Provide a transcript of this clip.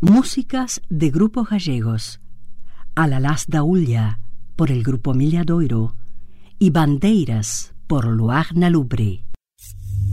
Músicas de grupos gallegos: Alalás da Ulla, por el grupo Milladoiro, y Bandeiras, por Luar na Lubre.